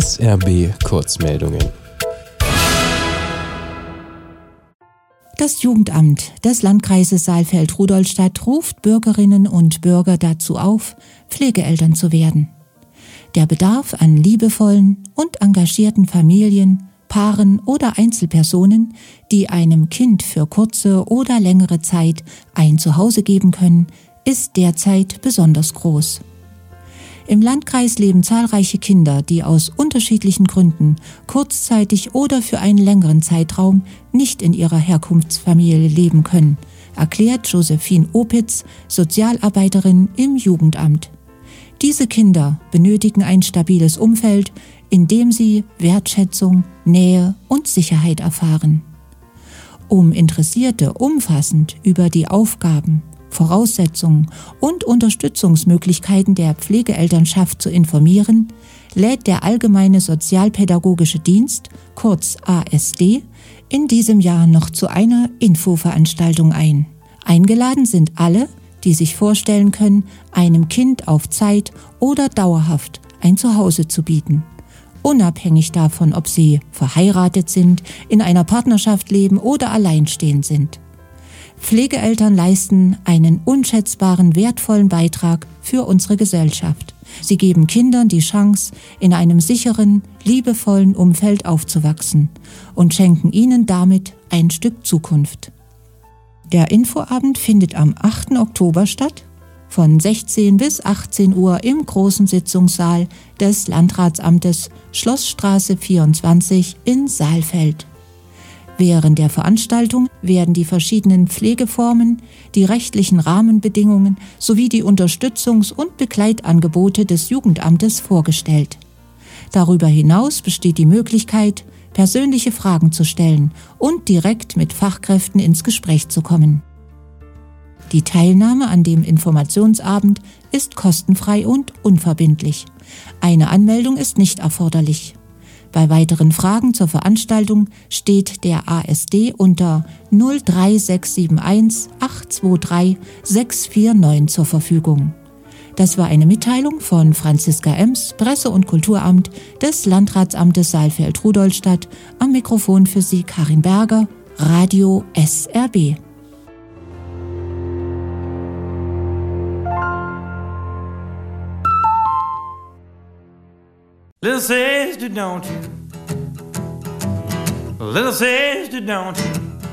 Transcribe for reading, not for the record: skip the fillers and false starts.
SRB Kurzmeldungen. Das Jugendamt des Landkreises Saalfeld-Rudolstadt ruft Bürgerinnen und Bürger dazu auf, Pflegeeltern zu werden. Der Bedarf an liebevollen und engagierten Familien, Paaren oder Einzelpersonen, die einem Kind für kurze oder längere Zeit ein Zuhause geben können, ist derzeit besonders groß. Im Landkreis leben zahlreiche Kinder, die aus unterschiedlichen Gründen kurzzeitig oder für einen längeren Zeitraum nicht in ihrer Herkunftsfamilie leben können, erklärt Josephine Opitz, Sozialarbeiterin im Jugendamt. Diese Kinder benötigen ein stabiles Umfeld, in dem sie Wertschätzung, Nähe und Sicherheit erfahren. Um Interessierte umfassend über die Aufgaben, Voraussetzungen und Unterstützungsmöglichkeiten der Pflegeelternschaft zu informieren, lädt der Allgemeine Sozialpädagogische Dienst, kurz ASD, in diesem Jahr noch zu einer Infoveranstaltung ein. Eingeladen sind alle, die sich vorstellen können, einem Kind auf Zeit oder dauerhaft ein Zuhause zu bieten. Unabhängig davon, ob sie verheiratet sind, in einer Partnerschaft leben oder alleinstehend sind. Pflegeeltern leisten einen unschätzbaren, wertvollen Beitrag für unsere Gesellschaft. Sie geben Kindern die Chance, in einem sicheren, liebevollen Umfeld aufzuwachsen und schenken ihnen damit ein Stück Zukunft. Der Infoabend findet am 8. Oktober statt, von 16 bis 18 Uhr im großen Sitzungssaal des Landratsamtes Schlossstraße 24 in Saalfeld. Während der Veranstaltung werden die verschiedenen Pflegeformen, die rechtlichen Rahmenbedingungen sowie die Unterstützungs- und Begleitangebote des Jugendamtes vorgestellt. Darüber hinaus besteht die Möglichkeit, persönliche Fragen zu stellen und direkt mit Fachkräften ins Gespräch zu kommen. Die Teilnahme an dem Informationsabend ist kostenfrei und unverbindlich. Eine Anmeldung ist nicht erforderlich. Bei weiteren Fragen zur Veranstaltung steht der ASD unter 03671 823 649 zur Verfügung. Das war eine Mitteilung von Franziska Ems, Presse- und Kulturamt des Landratsamtes Saalfeld-Rudolstadt. Am Mikrofon für Sie Karin Berger, Radio SRB. Little sister, don't you? Little sister, don't you?